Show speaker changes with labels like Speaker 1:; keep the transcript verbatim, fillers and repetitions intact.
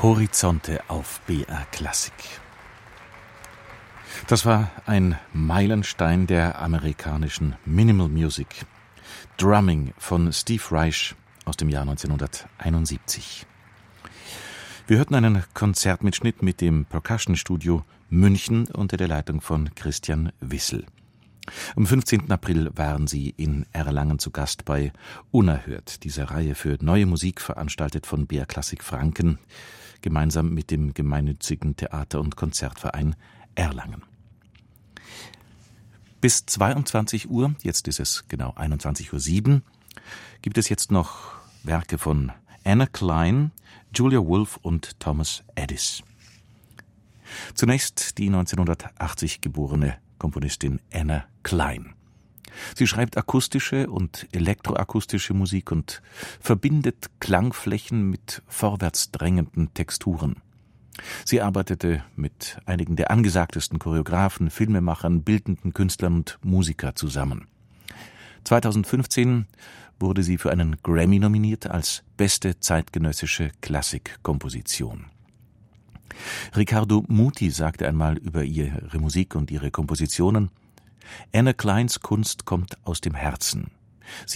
Speaker 1: Horizonte auf B R Klassik. Das war ein Meilenstein der amerikanischen Minimal Music. Drumming von Steve Reich aus dem Jahr neunzehnhunderteinundsiebzig. Wir hörten einen Konzertmitschnitt mit dem Percussion Studio München unter der Leitung von Christian Wissel. Am fünfzehnten April waren sie in Erlangen zu Gast bei Unerhört, dieser Reihe für neue Musik, veranstaltet von B R Klassik Franken, gemeinsam mit dem gemeinnützigen Theater- und Konzertverein Erlangen. Bis zweiundzwanzig Uhr, jetzt ist es genau einundzwanzig Uhr sieben, gibt es jetzt noch Werke von Anna Klein, Julia Wolf und Thomas Addis. Zunächst die neunzehnhundertachtzig geborene Komponistin Anna Klein. Sie schreibt akustische und elektroakustische Musik und verbindet Klangflächen mit vorwärts drängenden Texturen. Sie arbeitete mit einigen der angesagtesten Choreografen, Filmemachern, bildenden Künstlern und Musikern zusammen. zweitausendfünfzehn wurde sie für einen Grammy nominiert als beste zeitgenössische Klassikkomposition. Riccardo Muti sagte einmal über ihre Musik und ihre Kompositionen: Anna Kleins Kunst kommt aus dem Herzen.